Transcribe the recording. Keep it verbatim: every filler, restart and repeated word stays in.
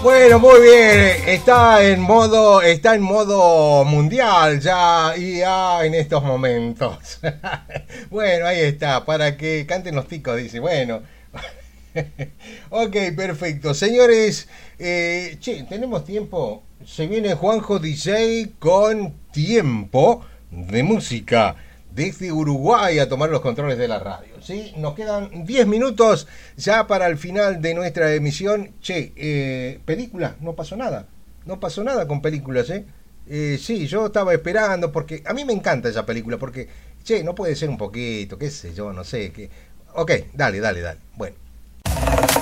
Bueno, muy bien, está en modo, está en modo mundial ya y ya en estos momentos. Bueno, ahí está, para que canten los ticos, dice. Bueno, ok, perfecto. Señores, eh, che, tenemos tiempo. Se viene Juanjo D J con tiempo de música desde Uruguay a tomar los controles de la radio. ¿Sí? Nos quedan diez minutos ya para el final de nuestra emisión. Che, eh, películas, no pasó nada. No pasó nada con películas, ¿eh? Eh, sí, yo estaba esperando porque a mí me encanta esa película porque, che, no puede ser un poquito, qué sé yo, no sé. qué Ok, dale, dale, dale. Bueno.